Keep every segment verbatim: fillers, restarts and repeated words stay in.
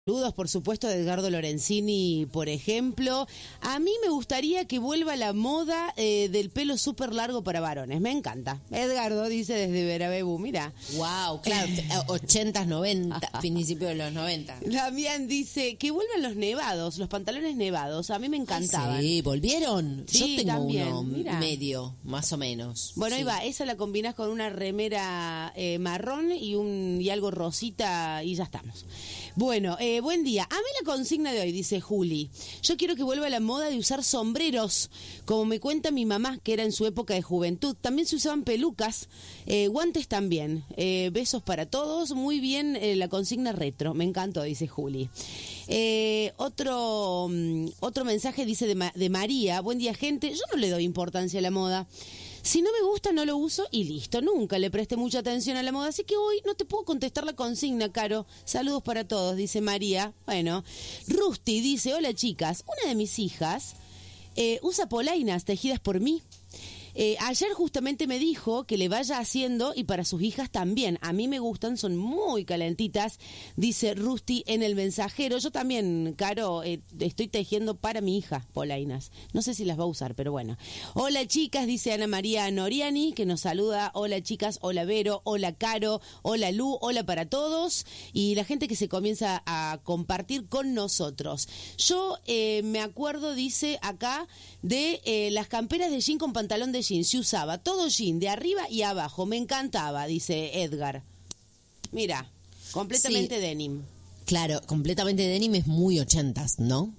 Saludos, por supuesto, de Edgardo Lorenzini, por ejemplo. A mí me gustaría que vuelva la moda eh, del pelo súper largo para varones. Me encanta. Edgardo dice desde Verabebú, mira. Wow, claro, ochentas, noventa, principio de los noventa. Damián dice que vuelvan los nevados, los pantalones nevados. A mí me encantaban. Ay, sí, volvieron. Sí, Yo tengo también, uno mira. medio, más o menos. Bueno, sí. ahí va, esa la combinás con una remera eh, marrón y un y algo rosita y ya estamos. Bueno, eh, buen día. A mí la consigna de hoy, dice Juli. Yo quiero que vuelva la moda de usar sombreros, como me cuenta mi mamá, que era en su época de juventud. También se usaban pelucas, eh, guantes también. Eh, besos para todos. Muy bien eh, la consigna retro. Me encantó, dice Juli. Eh, otro, um, otro mensaje dice de, Ma- de María. Buen día, gente. Yo no le doy importancia a la moda. Si no me gusta, no lo uso y listo. Nunca le presté mucha atención a la moda, así que hoy no te puedo contestar la consigna, Caro. Saludos para todos, dice María. Bueno, Rusty dice, hola chicas, una de mis hijas eh, usa polainas tejidas por mí. Eh, ayer justamente me dijo que le vaya haciendo y para sus hijas también. A mí me gustan, son muy calentitas, dice Rusty en el mensajero. Yo también, Caro, eh, estoy tejiendo para mi hija polainas. No sé si las va a usar, pero bueno. Hola chicas, dice Ana María Noriani, que nos saluda. Hola chicas, hola Vero, hola Caro, hola Lu, hola para todos. Y la gente que se comienza a compartir con nosotros. Yo eh, me acuerdo, dice acá, de eh, las camperas de jean con pantalón de jean. Se usaba todo jean, de arriba y abajo. Me encantaba, dice Edgar. Mira, completamente Sí. denim. Claro, completamente denim es muy ochentas, ¿no?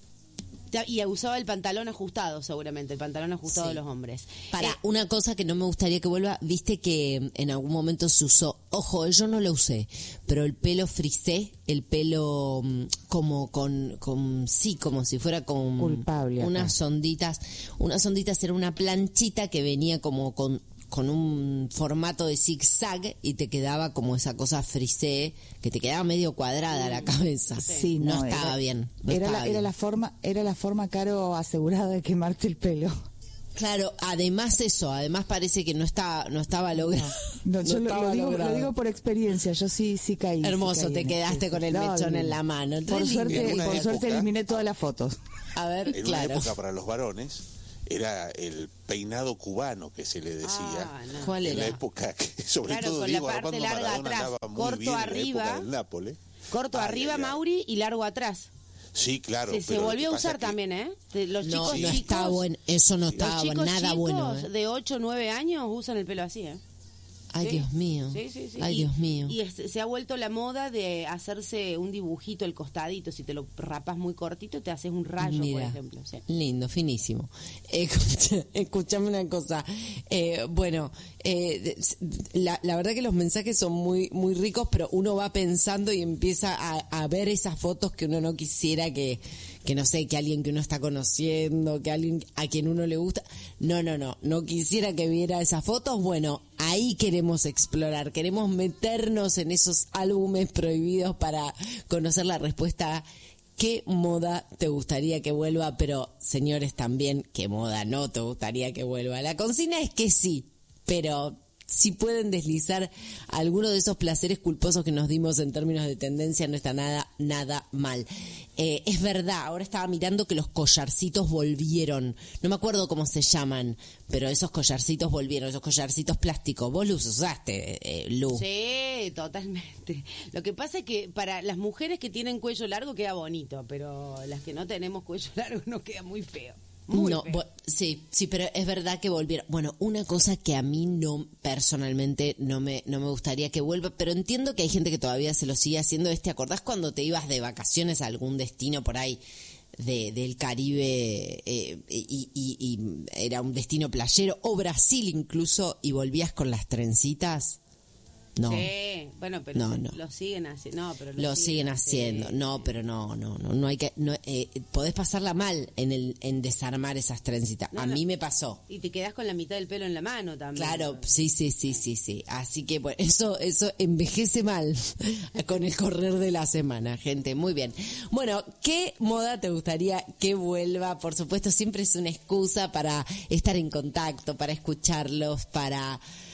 Y usaba el pantalón ajustado, seguramente, el pantalón ajustado Sí. de los hombres. Para, Eh, una cosa que no me gustaría que vuelva, viste que en algún momento se usó, ojo, yo no lo usé, pero el pelo frisé, el pelo mm, como con, con sí, como si fuera con Culpable acá. unas onditas, unas onditas era una planchita que venía como con con un formato de zigzag y te quedaba como esa cosa frisé, que te quedaba medio cuadrada la cabeza. Sí, no, no, estaba era- bien. no era, estaba la, bien. era la forma, era la forma, Caro, asegurada de quemarte el pelo. Claro, además eso, además parece que no estaba, no estaba logrado. No, yo lo, estaba lo digo, logrado. lo digo por experiencia, yo sí, sí caí. sí Hermoso, caí te en quedaste eso. con el No, mechón divino. en la mano. Re Por lindo. suerte, En una por suerte época- eliminé todas las fotos. A ver, En una claro. época para los varones era el peinado cubano que se le decía. Ah, no. ¿Cuál En la era? época que sobre Claro, todo con la Diego parte Armando larga Maradona atrás, andaba muy corto bien en la arriba. época del Nápoles. Corto Ay, arriba, ay, ay. Mauri, y largo atrás. Sí, claro. Se, se pero lo volvió a que pasa usar que- también, ¿eh? De los No, chicos no chicos, estaba bueno, eso no los estaba chicos nada chicos bueno. ¿eh? de ocho o nueve años usan el pelo así, ¿eh? Ay, Sí. Dios mío. Sí, sí, sí. Ay, y, Dios mío. Y es- se ha vuelto la moda de hacerse un dibujito al costadito. Si te lo rapas muy cortito, te haces un rayo, por Mira, ejemplo. Sí. lindo, finísimo. Escucha, escuchame una cosa. Eh, bueno, eh, la, la verdad que los mensajes son muy muy ricos, pero uno va pensando y empieza a, a ver esas fotos que uno no quisiera que, que no sé, que alguien que uno está conociendo, que alguien a quien uno le gusta. No, no, no, no quisiera que viera esas fotos. Bueno, ahí queremos explorar, queremos meternos en esos álbumes prohibidos para conocer la respuesta. ¿Qué moda te gustaría que vuelva? Pero, señores, también, ¿qué moda no te gustaría que vuelva? La consigna es que sí, pero si pueden deslizar alguno de esos placeres culposos que nos dimos en términos de tendencia, no está nada, nada mal. Eh, es verdad, ahora estaba mirando que los collarcitos volvieron. No me acuerdo cómo se llaman, pero esos collarcitos volvieron, esos collarcitos plásticos. Vos los usaste, eh, Lu. Sí, totalmente. Lo que pasa es que para las mujeres que tienen cuello largo queda bonito, pero las que no tenemos cuello largo nos queda muy feo. Muy no, feo. bo- sí, sí, pero es verdad que volvieron. Bueno, una cosa que a mí no, personalmente, no me, no me gustaría que vuelva, pero entiendo que hay gente que todavía se lo sigue haciendo. Es, ¿te acordás cuando te ibas de vacaciones a algún destino por ahí de, del Caribe eh, y, y, y era un destino playero, o Brasil incluso, y volvías con las trencitas? No. Sí, bueno, pero No, se- no. lo siguen haciendo. No, pero Lo siguen haciendo, sí. no, pero no, no, no, no hay que, no, eh, podés pasarla mal en el, en desarmar esas trencitas. No, a no. mí me pasó. Y te quedás con la mitad del pelo en la mano también. Claro, sí, sí, sí, sí, sí. Así que bueno, eso, eso envejece mal con el correr de la semana, gente. Muy bien. Bueno, ¿qué moda te gustaría que vuelva? Por supuesto, siempre es una excusa para estar en contacto, para escucharlos, para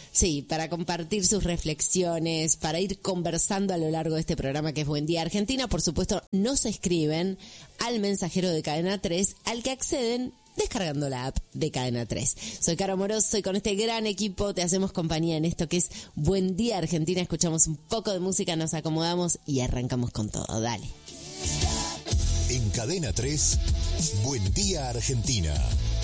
Sí, para compartir sus reflexiones, para ir conversando a lo largo de este programa que es Buen Día Argentina. Por supuesto, nos escriben al mensajero de Cadena tres, al que acceden descargando la app de Cadena tres. Soy Caro Moroso y con este gran equipo te hacemos compañía en esto que es Buen Día Argentina. Escuchamos un poco de música, nos acomodamos y arrancamos con todo. Dale. En Cadena tres, Buen Día Argentina.